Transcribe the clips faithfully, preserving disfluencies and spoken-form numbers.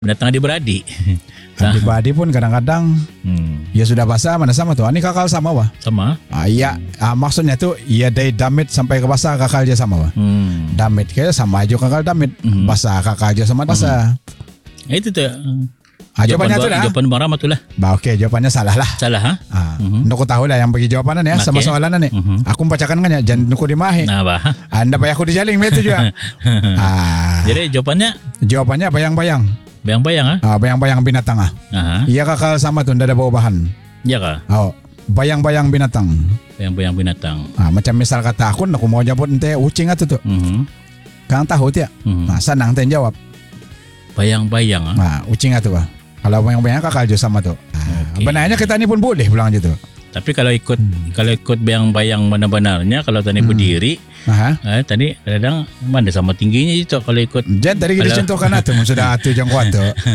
Binatang adik-beradik. Adik-beradik pun kadang-kadang hmm. ya sudah basah mana sama tu. Ini kakal sama wah. Sama. Ah, iya, ah, maksudnya tu ya dari damit sampai ke basah kakal je sama wah. Hmm. Damit kayak sama aja kakal damit. Hmm. Basah kakal aja sama basah. Hmm. Itu tu. Ah, jawapannya tu lah. Jawapan Bang Ram tu lah. Bah, okey, jawapannya salah lah. Salah ha? Ah, uh-huh. Nuku tahu lah yang bagi jawapanan ya, okay. Sama soalan ni. Uh-huh. Aku bacakan kan ya, jangan nuku dimahi. Nah, bah. Anda payah aku dijaling betul juga. Ah. Jadi jawapannya? Jawapannya bayang-bayang. Bayang-bayang ah? Ah, bayang-bayang binatang ah. Aha. Iya kakal sama tu, tidak ada perubahan. Iya kah? Oh, bayang-bayang binatang. Bayang-bayang binatang. Ah, macam misal kata aku, aku mau jawab ente ucing atau tu. Uh-huh. Kang tahu tiak? Uh-huh. Nah, senang ente jawab. Bayang-bayang ah. Nah, ucing atau ah. Kalau bayang-bayang kakal je sama tu. Ah, okay. Benarnya kita ni pun boleh pulang je tu. Tapi kalau ikut hmm. kalau ikut bayang-bayang benar-benarnya, kalau tadi hmm. berdiri, Aha. Eh, tadi kadang mana sama tingginya itu kalau ikut. Jangan tadi kita contohkan tu, sudah atu jangkauan tu.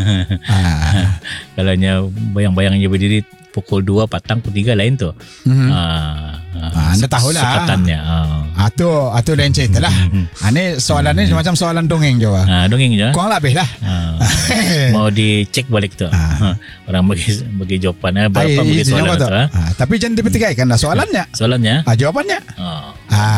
Ah. Kalau nya bayang-bayangnya berdiri pukul dua patang pukul tiga lain tu. Hmm. Ah, ah, anda tahu lah. Sekatannya. Ah. Atu, atu lain cerita lah. Ah, ni soalan ni macam soalan dongeng je. Ah, dongeng je. Kurang lebih lah. Ah. Mau dicek balik tu. Ah. Orang bagi bagi jawapan berapa Ay, bagi soalan tu. Ah. Ah, tapi jangan dipetikaikan lah soalannya. Soalannya? Ah, jawabannya. Oh.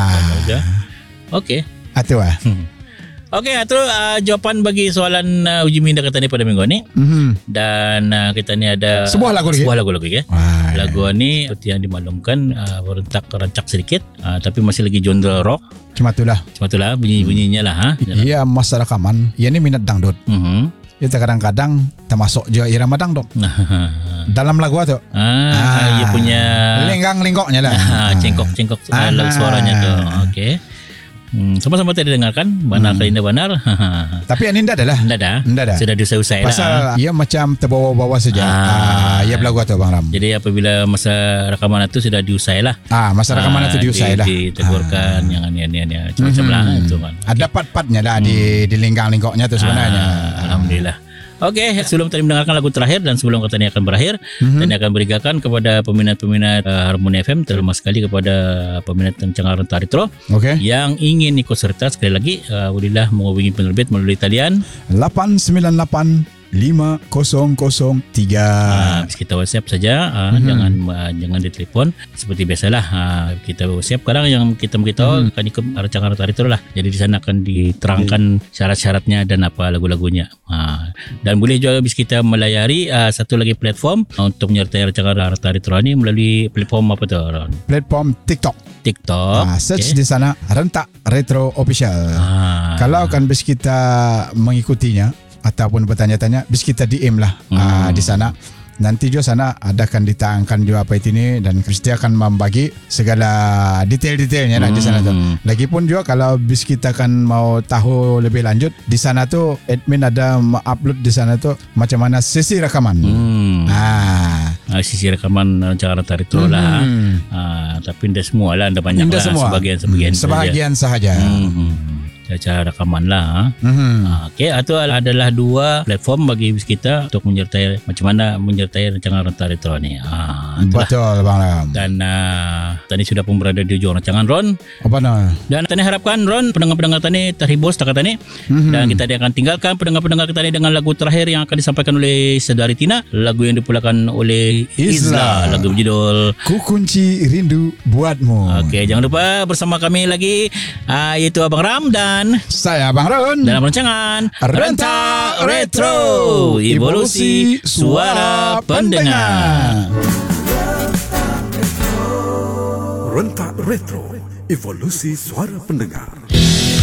Ah. Okey. Atu ah. Okey, itu uh, jawapan bagi soalan uh, uji minda kita ni pada minggu ni. Mm-hmm. Dan uh, kita ni ada sebuah lagu lagi. Sebuah lagu lagi ya. Wah, lagu ya. Ni seperti yang dimaklumkan uh, berentak rancak sedikit, uh, tapi masih lagi genre rock. Cuma itulah. Cuma itulah bunyi-bunyinya lah ha. Iya, masa rekaman. Ia ni minat dangdut. Mhm. Itu kadang-kadang termasuk juga irama dangdut. Dalam lagu tu. Ah, ah, ia punya lenggang-lenggoknya lah. Ah, cengkok-cengkok ah, suaranya tu. Okey. Hmm, sama-sama tadi dengarkan benar hmm. Indah benar. Tapi yang indah adalah indah dah. Indah dah. Sudah diusai-usai dah. Pasal ia macam terbawa-bawa saja. Ah, ia berlagu tu Bang Ram. Jadi apabila masa rakaman itu sudah diusai lah. Ah, masa rakaman itu ah, diusai di, lah. Ditegurkan ah. yang ni-ni macam-macam lah itu kan. Ada part-partnya lah hmm. di di lingkang-lingkoknya tu sebenarnya. Ah, Alhamdulillah. Okey, sebelum tadi mendengarkan lagu terakhir dan sebelum kata ini akan berakhir, mm-hmm. Tadi akan berikan kepada peminat-peminat uh, Harmoni F M, terutama sekali kepada peminat Rancangan Renta Retro okay. Yang ingin ikut serta sekali lagi, uh, bolehlah menghubungi penerbit melalui talian lapan sembilan lapan lima kosong kosong tiga. Uh, kita WhatsApp saja, uh, mm-hmm. jangan uh, jangan ditelepon seperti biasalah. Uh, kita WhatsApp sekarang yang kita beritahu mm-hmm. akan ikut Rancangan Renta Retro lah. Jadi di sana akan diterangkan mm-hmm. syarat-syaratnya dan apa lagu-lagunya. Uh, dan boleh juga bis kita melayari uh, satu lagi platform uh, untuk menyertai Rancangan Renta Retro ini melalui platform apa tu? Platform TikTok. TikTok. Uh, search okay. Di sana Renta Retro Official. Uh. Kalau akan bis kita mengikutinya ataupun bertanya-tanya, bis kita D M lah hmm. uh, di sana. Nanti juga sana adakan ditayangkan juga apa itu ni dan Kristi akan membagi segala detail-detailnya lah hmm. di sana tu. Lagipun juga kalau bis kita kan mau tahu lebih lanjut di sana tu admin ada upload di sana tu macam mana sesi rekaman. Hmm. Ah. Uh, sisi rekaman Rancangan Renta Retro hmm. lah. Uh, tapi tidak semua lah, ada banyak lah sebagian-sebagian hmm. sebahagian sahaja. Hmm. Cara rakaman lah. Mm-hmm. Okey, itu adalah dua platform bagi kita untuk menyertai macam mana menyertai Rancangan Renta Retro ni. Ah, betul Bang Ram. Dan uh, tadi sudah pun berada di ujung rancangan Ron. Apa nama? Dan tadi harapkan Ron pendengar-pendengar tadi terhibur setakat tadi. Mm-hmm. Dan kita akan tinggalkan pendengar-pendengar kita ni dengan lagu terakhir yang akan disampaikan oleh Saudari Tina, lagu yang dipulakan oleh Isla, lagu berjudul Ku Kunci Rindu Buatmu. Okey, jangan lupa bersama kami lagi uh, iaitu Abang Ram dan saya Bang Ron dalam rancangan Renta Retro, evolusi suara pendengar. Renta Retro, evolusi suara pendengar.